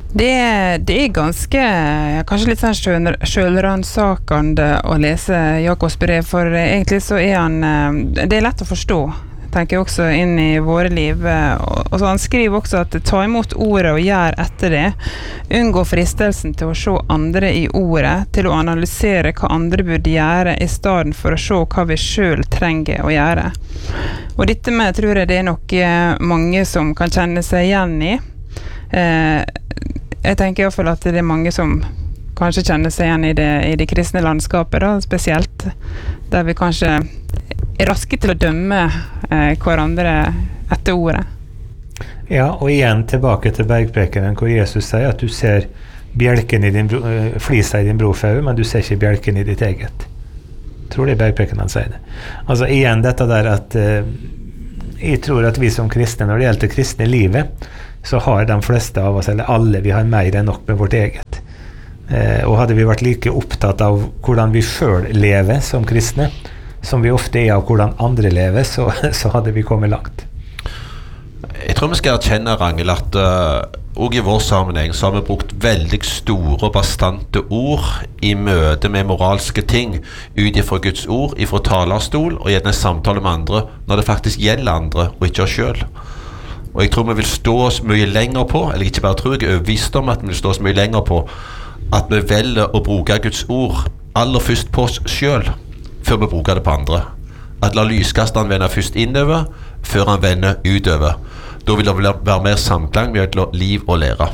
Det är ganske, kanskje litt sånn selvransakende å lese Jakobs brev, for egentlig så han, det lett å forstå, tenker jeg også inn I våre liv. Og så han skriver også at ta imot ordet og gjør etter det. Unngå fristelsen til å se andre I ordet, til å analysere hva andre burde gjøre I stedet for å se hva vi selv trenger å gjøre. Og dette med tror jeg det nok mange som kan kjenne seg igjen I. Jeg tenker I hvert fall at det mange som kanskje kjenner seg igjen I det kristne landskapet, da, spesielt, der vi kanskje raske til å dømme hverandre etter ordet. Ja, og igjen tilbake til bergprekenen, hvor Jesus sier at du ser bjelken I flisa I din brofau, men du ser ikke bjelken I ditt eget. Jeg tror det bergprekenen han sier det. Altså igjen dette der at jeg tror at vi som kristne, når det gjelder det kristne livet, så har de fleste av oss, eller alle, vi har mer enn nok med vårt eget. Og hadde vi vært like opptatt av hvordan vi selv lever som kristne, som vi ofte av hvordan andre lever, så hadde vi kommet langt. Jeg tror vi skal erkjenne, Rangel, at og I vår sammenheng så har vi brukt veldig store og bastante ord I møte med moralske ting ut ifra Guds ord, ifra talerstol og gjerne samtale med andre når det faktisk gjelder andre og ikke oss selv. Og jeg tror vi vil stå oss mye lenger på, eller ikke bare tror jeg overbevist om at vi vil stå oss mye lenger på, at vi velger å bruke Guds ord aller først på oss selv, før vi bruker det på andre. At la lyskasteren vende først innover, før han vender utover. Da vil det være mer samklang med liv og lære.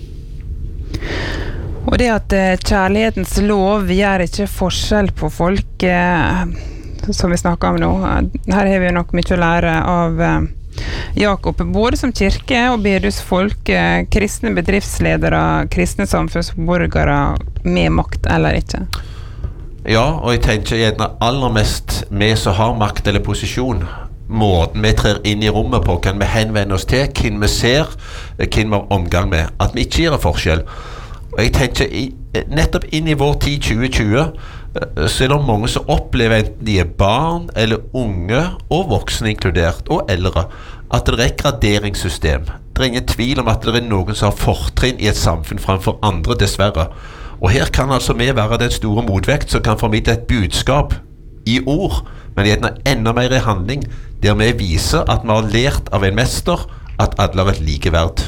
Og det at kjærlighetens lov gjør ikke forskjell på folk, som vi snakker om nå. Her har vi nok mye å lære av Jakob, både som kirke og bedehusfolk, kristne bedriftsledere, kristne samfunnsborgere med makt eller ikke. Ja, og jeg tenker gjerne aller mest vi som har makt eller posisjon, måten vi trer inn I rommet på, kan vi henvende oss til, hvem vi ser, hvem vi har omgang med, at vi ikke gjør forskjell. Og jeg tenker nettopp inn I vår tid 2020, så det mange som opplever enten de barn eller unge og voksne inkludert og eldre at det et graderingssystem. Det ingen tvil om at det noen som har fortrinn I et samfunn framfor andre dessverre. Og her kan altså vi være den store motvekt som kan formidle et budskap I ord, men gjerne enda mer I handling, der vi viser at vi har lært av en mester at alle har et likeverd.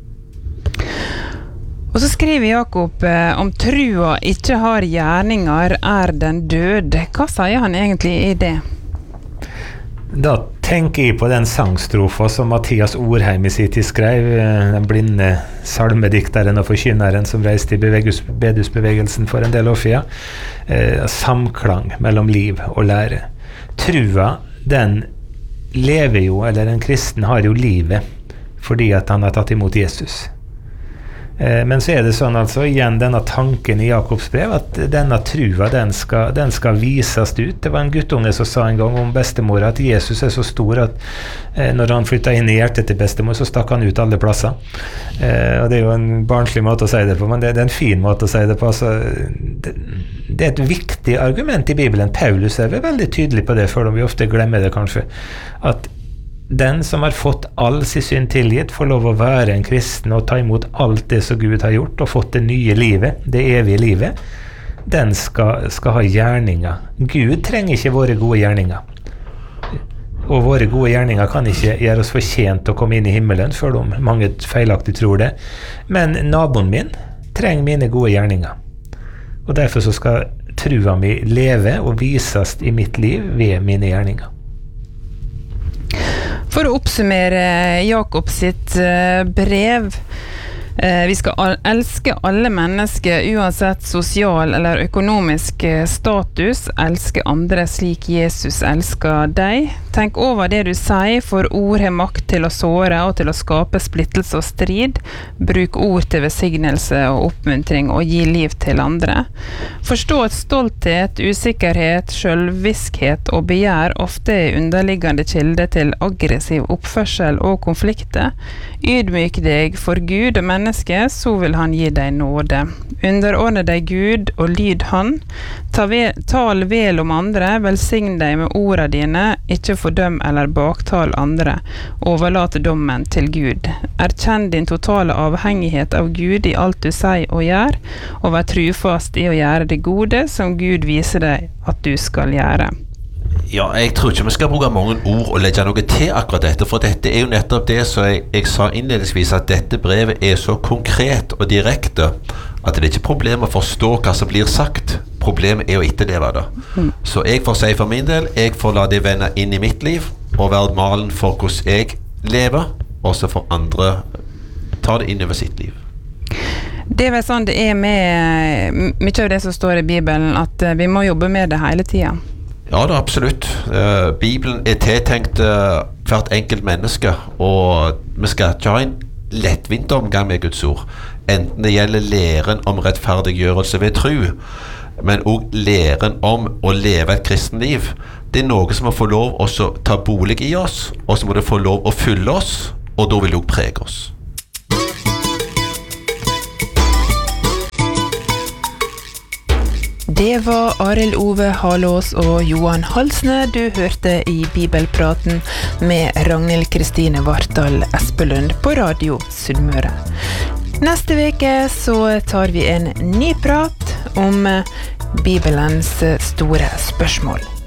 Og så skriver Jakob om trua ikke har gjerninger den død. Hva sier han egentlig I det? Da tenker jeg på den sangstrofa som Mathias Orheim I sin tid skrev, den blinde salmedikteren og forkynneren som reiste I bedehusbevegelsen for en del år siden. Samklang mellom liv og lære. Trua, den lever jo, eller en kristen har jo livet fordi at han har tatt imot Jesus. Men så det sånn altså, igjen denne tanken I Jakobs brev, at denne trua, den skal vises ut. Det var en guttunge som sa en gang om bestemor at Jesus så stor at når han flyttet inn I hjertet til bestemor, så stakk han ut alle plasser. Og det jo en barnslig måte å si det på, men det en fin måte å si det på. Altså, det et viktig argument I Bibelen. Paulus veldig tydelig på det, selv om vi ofte glemmer det kanskje, at den som har fått all sin synd tilgitt får lov å være en kristen og ta imot alt det som Gud har gjort og fått det nye livet, det evige livet, den skal ha gjerninger. Gud trenger ikke våre gode gjerninger. Og våre gode gjerninger kan ikke gjøre oss fortjent å komme inn I himmelen, selv om mange feilaktig tror det. Men naboen min trenger mine gode gjerninger. Og derfor så skal trua mi leve og vises I mitt liv ved mine gjerninger. For å oppsummere Jakob sitt brev, vi skal elske alle mennesker uansett sosial eller økonomisk status, elske andre slik Jesus elsker deg. Tenk over det du sier, for ord har makt til å såre og til å skape splittelse og strid. Bruk ord til velsignelse og oppmuntring og gi liv til andre. Forstå at stolthet, usikkerhet, selvviskhet og begjær ofte underliggende kilde til aggressiv oppførsel og konflikter. Ydmyk deg for Gud og mennesker menneske, så vil han gi deg nåde. Underordne deg Gud og lyd han. Tal vel om andre, velsign deg med ordene dine, ikke fordøm eller baktal andre. Overlate dommen til Gud. Erkjenn din totale avhengighet av Gud i alt du sier og gjør, og vær trufast i å gjøre det gode som Gud viser deg at du skal gjøre. Ja, jeg tror ikke vi skal bruke mange ord og legge noe til akkurat dette, for dette jo nettopp det som jeg sa innledningsvis, at dette brevet så konkret og direkte at det ikke problem å forstå hva som blir sagt. Problemet å etterleve det. Så jeg får si for min del, jeg får la det vende inn i mitt liv og være malen for hvordan jeg lever, og så får andre ta det inn over sitt liv. Det vel sånn det med mye av det som står i Bibelen, at vi må jobbe med det hele tiden. Ja, det absolutt. Bibelen tiltenkt hvert enkelt menneske, og vi skal ikke ha en lettvint omgang med Guds ord. Enten det gjelder læren om rettferdiggjørelse ved tro, men også læren om å leve et kristen liv. Det noe som må få lov å ta bolig i oss, og så må det få lov å fylle oss, og da vil det også prege oss. Det var Arild Ove Halås og Johan Halsne du hørte i Bibelpraten med Ragnhild Kristine Vartdal Espelund på Radio Sunnmøre. Neste veke så tar vi en ny prat om Bibelens store spørsmål.